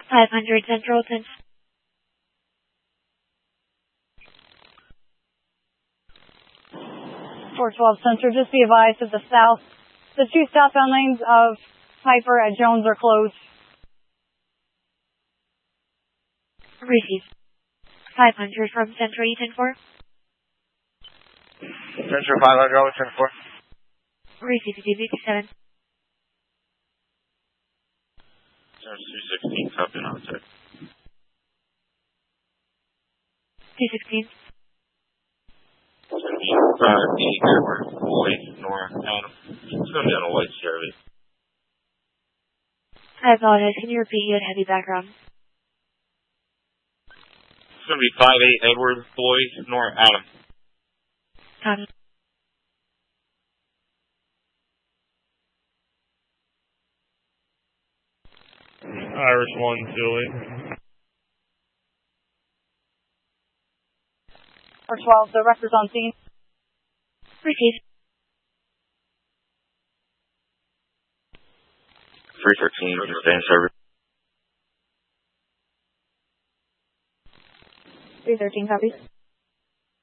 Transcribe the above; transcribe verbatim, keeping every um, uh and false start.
five hundred Central ten. four twelve Central, just be advised to the south. The two southbound lanes of Piper at Jones are closed. Receive. five hundred from Central ten four. Central five hundred, over ten four. Receive D fifty-seven. two sixteen, copy on set. two sixteen. seventy-five eight Edward, Lloyd, Nora, Adam. It's going down a white Chevy. I apologize. Can you repeat? You had heavy background. It's going to be five eight Edward, Lloyd, Nora, Adam. Copy. Irish one, Julie. four twelve, the record's on scene. Receive. three thirteen, sustain service. three thirteen copies.